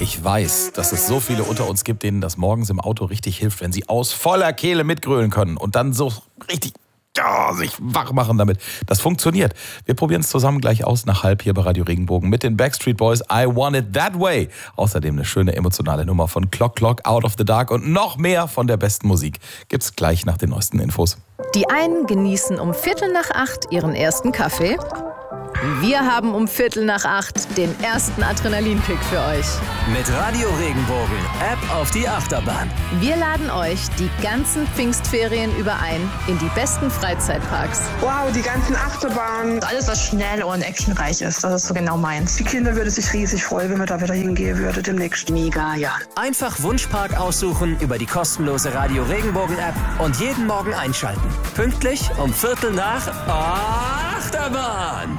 Ich weiß, dass es so viele unter uns gibt, denen das morgens im Auto richtig hilft, wenn sie aus voller Kehle mitgrölen können und dann so richtig sich wach machen damit. Das funktioniert. Wir probieren es zusammen gleich aus nach halb hier bei Radio Regenbogen mit den Backstreet Boys I Want It That Way. Außerdem eine schöne emotionale Nummer von Clock Clock, Out of the Dark und noch mehr von der besten Musik. Gibt's gleich nach den neuesten Infos. Die einen genießen um 7:45 ihren ersten Kaffee. Wir haben um 7:45 den ersten Adrenalinkick für euch. Mit Radio Regenbogen, App auf die Achterbahn. Wir laden euch die ganzen Pfingstferien über ein in die besten Freizeitparks. Wow, die ganzen Achterbahnen. Alles, was schnell und actionreich ist, das ist so genau meins. Die Kinder würden sich riesig freuen, wenn wir da wieder hingehen würden demnächst. Mega, ja. Einfach Wunschpark aussuchen über die kostenlose Radio Regenbogen App und jeden Morgen einschalten. Pünktlich um 7:45 Achterbahn.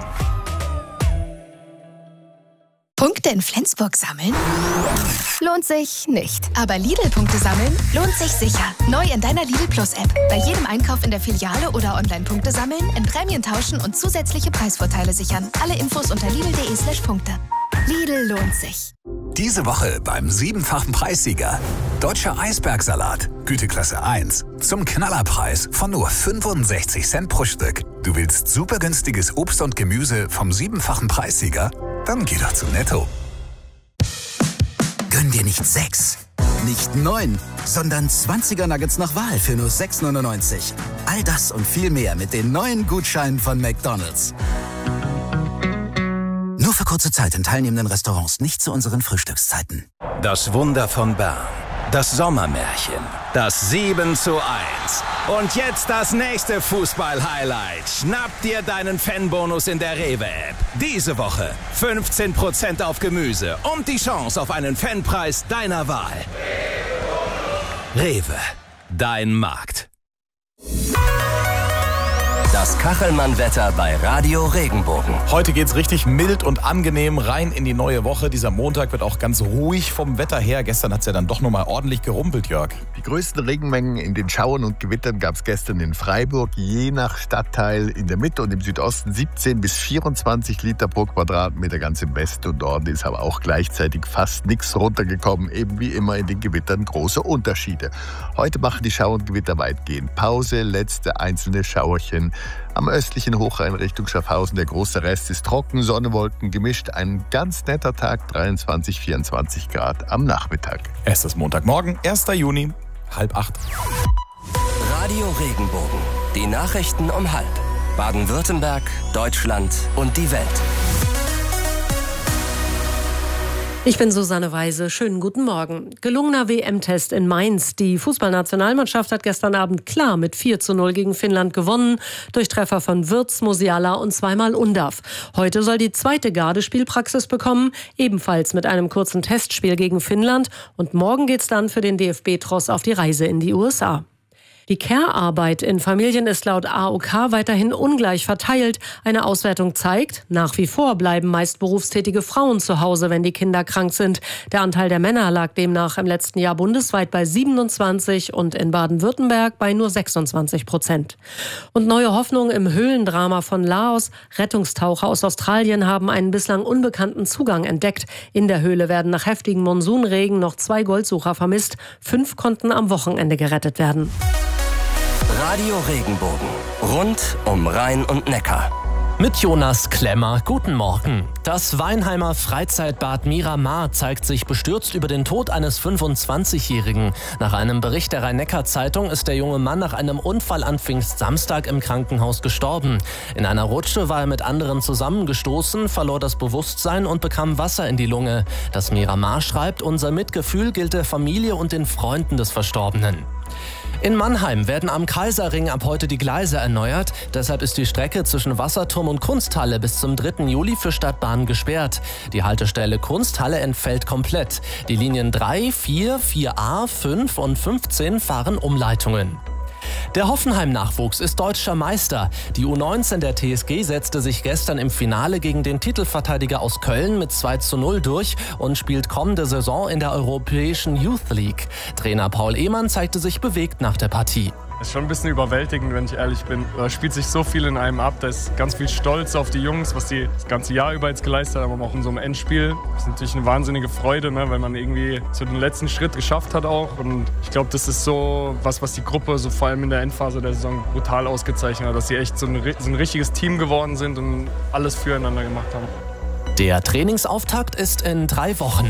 Punkte in Flensburg sammeln? Lohnt sich nicht. Aber Lidl-Punkte sammeln lohnt sich sicher. Neu in deiner Lidl Plus-App. Bei jedem Einkauf in der Filiale oder online Punkte sammeln, in Prämien tauschen und zusätzliche Preisvorteile sichern. Alle Infos unter lidl.de/Punkte. Lidl lohnt sich. Diese Woche beim 7-fachen Preissieger. Deutscher Eisbergsalat, Güteklasse 1. Zum Knallerpreis von nur 65 Cent pro Stück. Du willst super günstiges Obst und Gemüse vom 7-fachen Preissieger? Dann geh doch zu Netto. Gönn dir nicht 6, nicht 9, sondern 20er Nuggets nach Wahl für nur 6,99. All das und viel mehr mit den neuen Gutscheinen von McDonald's. Nur für kurze Zeit in teilnehmenden Restaurants, nicht zu unseren Frühstückszeiten. Das Wunder von Bern. Das Sommermärchen. Das 7:1. Und jetzt das nächste Fußball-Highlight. Schnapp dir deinen Fanbonus in der Rewe-App. Diese Woche 15% auf Gemüse und die Chance auf einen Fanpreis deiner Wahl. Rewe. Dein Markt. Das Kachelmann-Wetter bei Radio Regenbogen. Heute geht's richtig mild und angenehm rein in die neue Woche. Dieser Montag wird auch ganz ruhig vom Wetter her. Gestern hat's ja dann doch nochmal ordentlich gerumpelt, Jörg. Die größten Regenmengen in den Schauern und Gewittern gab es gestern in Freiburg, je nach Stadtteil in der Mitte und im Südosten 17 bis 24 Liter pro Quadratmeter. Ganz im Westen und Norden ist aber auch gleichzeitig fast nichts runtergekommen. Eben wie immer in den Gewittern große Unterschiede. Heute machen die Schauer und Gewitter weitgehend Pause, letzte einzelne Schauerchen. Am östlichen Hochrhein Richtung Schaffhausen, der große Rest ist trocken, Sonne, Wolken gemischt. Ein ganz netter Tag, 23, 24 Grad am Nachmittag. Es ist Montagmorgen, 1. Juni, 7:30. Radio Regenbogen. Die Nachrichten um 12:30. Baden-Württemberg, Deutschland und die Welt. Ich bin Susanne Weise. Schönen guten Morgen. Gelungener WM-Test in Mainz. Die Fußballnationalmannschaft hat gestern Abend klar mit 4:0 gegen Finnland gewonnen. Durch Treffer von Wirtz, Musiala und zweimal Undav. Heute soll die zweite Garde Spielpraxis bekommen. Ebenfalls mit einem kurzen Testspiel gegen Finnland. Und morgen geht's dann für den DFB-Tross auf die Reise in die USA. Die Care-Arbeit in Familien ist laut AOK weiterhin ungleich verteilt. Eine Auswertung zeigt, nach wie vor bleiben meist berufstätige Frauen zu Hause, wenn die Kinder krank sind. Der Anteil der Männer lag demnach im letzten Jahr bundesweit bei 27 und in Baden-Württemberg bei nur 26%. Und neue Hoffnung im Höhlendrama von Laos. Rettungstaucher aus Australien haben einen bislang unbekannten Zugang entdeckt. In der Höhle werden nach heftigen Monsunregen noch 2 Goldsucher vermisst. 5 konnten am Wochenende gerettet werden. Radio Regenbogen. Rund um Rhein und Neckar. Mit Jonas Klemmer, guten Morgen. Das Weinheimer Freizeitbad Miramar zeigt sich bestürzt über den Tod eines 25-Jährigen. Nach einem Bericht der Rhein-Neckar-Zeitung ist der junge Mann nach einem Unfall an Pfingstsamstag im Krankenhaus gestorben. In einer Rutsche war er mit anderen zusammengestoßen, verlor das Bewusstsein und bekam Wasser in die Lunge. Das Miramar schreibt, unser Mitgefühl gilt der Familie und den Freunden des Verstorbenen. In Mannheim werden am Kaiserring ab heute die Gleise erneuert. Deshalb ist die Strecke zwischen Wasserturm und Kunsthalle bis zum 3. Juli für Stadtbahnen gesperrt. Die Haltestelle Kunsthalle entfällt komplett. Die Linien 3, 4, 4a, 5 und 15 fahren Umleitungen. Der Hoffenheim-Nachwuchs ist deutscher Meister. Die U19 der TSG setzte sich gestern im Finale gegen den Titelverteidiger aus Köln mit 2:0 durch und spielt kommende Saison in der Europäischen Youth League. Trainer Paul Ehmann zeigte sich bewegt nach der Partie. ist schon ein bisschen überwältigend, wenn ich ehrlich bin. Da spielt sich so viel in einem ab. Da ist ganz viel Stolz auf die Jungs, was die das ganze Jahr über jetzt geleistet haben, aber auch in so einem Endspiel. Das ist natürlich eine wahnsinnige Freude, ne, weil man irgendwie so den letzten Schritt geschafft hat auch. Und ich glaube, das ist so was die Gruppe so vor allem in der Endphase der Saison brutal ausgezeichnet hat, dass sie echt so ein richtiges Team geworden sind und alles füreinander gemacht haben. Der Trainingsauftakt ist in 3 Wochen.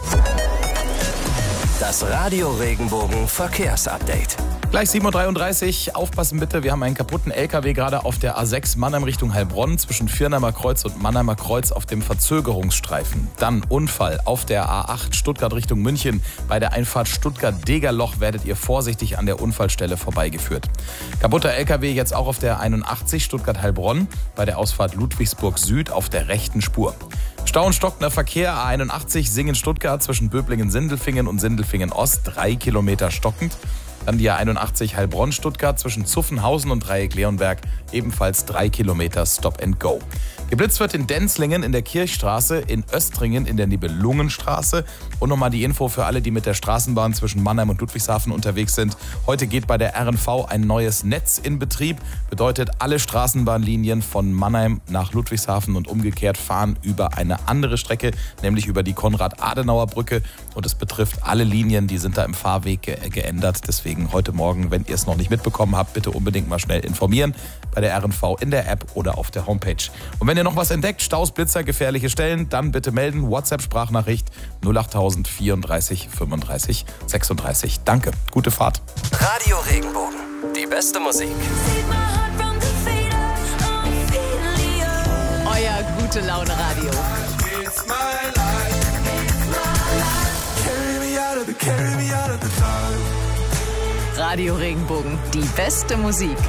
Das Radio Regenbogen Verkehrsupdate. Gleich 7.33 Uhr, aufpassen bitte, wir haben einen kaputten LKW gerade auf der A6 Mannheim Richtung Heilbronn zwischen Viernheimer Kreuz und Mannheimer Kreuz auf dem Verzögerungsstreifen. Dann Unfall auf der A8 Stuttgart Richtung München. Bei der Einfahrt Stuttgart-Degerloch werdet ihr vorsichtig an der Unfallstelle vorbeigeführt. Kaputter LKW jetzt auch auf der 81 Stuttgart-Heilbronn bei der Ausfahrt Ludwigsburg Süd auf der rechten Spur. Stau und stockender Verkehr, A81 Singen-Stuttgart zwischen Böblingen-Sindelfingen und Sindelfingen-Ost, 3 Kilometer stockend. Dann die A81 Heilbronn-Stuttgart zwischen Zuffenhausen und Dreieck-Leonberg, ebenfalls 3 Kilometer Stop and Go. Geblitzt wird in Denzlingen in der Kirchstraße, in Östringen in der Nibelungenstraße. Und nochmal die Info für alle, die mit der Straßenbahn zwischen Mannheim und Ludwigshafen unterwegs sind. Heute geht bei der RNV ein neues Netz in Betrieb. Bedeutet, alle Straßenbahnlinien von Mannheim nach Ludwigshafen und umgekehrt fahren über eine andere Strecke, nämlich über die Konrad-Adenauer-Brücke. Und es betrifft alle Linien, die sind da im Fahrweg geändert. Deswegen heute Morgen, wenn ihr es noch nicht mitbekommen habt, bitte unbedingt mal schnell informieren. Bei der RNV in der App oder auf der Homepage. Und wenn ihr noch was entdeckt, Staus, Blitzer, gefährliche Stellen, dann bitte melden. WhatsApp-Sprachnachricht 08000 34 35 36. Danke, gute Fahrt. Radio Regenbogen, die beste Musik. Euer Gute-Laune-Radio. Radio Regenbogen, die beste Musik.